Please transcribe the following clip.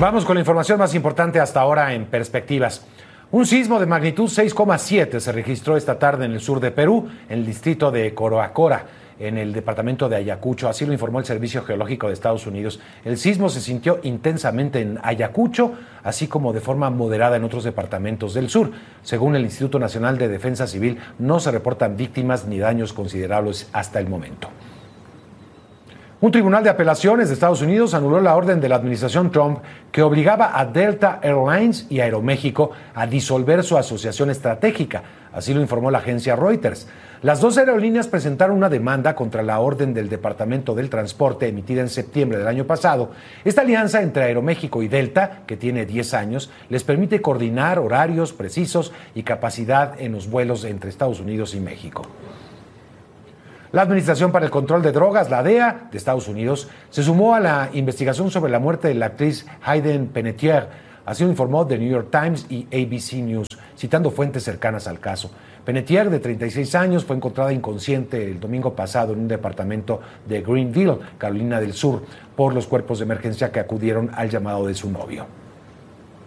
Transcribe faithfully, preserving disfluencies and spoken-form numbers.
Vamos con la información más importante hasta ahora en perspectivas. Un sismo de magnitud seis coma siete se registró esta tarde en el sur de Perú, en el distrito de Coroacora, en el departamento de Ayacucho. Así lo informó el Servicio Geológico de Estados Unidos. El sismo se sintió intensamente en Ayacucho, así como de forma moderada en otros departamentos del sur. Según el Instituto Nacional de Defensa Civil, no se reportan víctimas ni daños considerables hasta el momento. Un tribunal de apelaciones de Estados Unidos anuló la orden de la administración Trump que obligaba a Delta Airlines y Aeroméxico a disolver su asociación estratégica. Así lo informó la agencia Reuters. Las dos aerolíneas presentaron una demanda contra la orden del Departamento del Transporte emitida en septiembre del año pasado. Esta alianza entre Aeroméxico y Delta, que tiene diez años, les permite coordinar horarios precisos y capacidad en los vuelos entre Estados Unidos y México. La Administración para el Control de Drogas, la D E A, de Estados Unidos, se sumó a la investigación sobre la muerte de la actriz Hayden Panettiere. Así lo informó The New York Times y A B C News, citando fuentes cercanas al caso. Panettiere, de treinta y seis años, fue encontrada inconsciente el domingo pasado en un departamento de Greenville, Carolina del Sur, por los cuerpos de emergencia que acudieron al llamado de su novio.